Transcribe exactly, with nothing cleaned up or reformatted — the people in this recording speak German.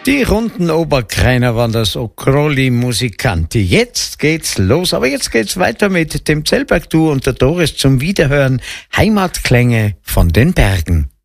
Die runden Oberkreiner waren das Okroli Musikanti. Jetzt geht's los, aber jetzt geht's weiter mit dem Zellberg Duo und der Doris zum Wiederhören. Heimatklänge von den Bergen.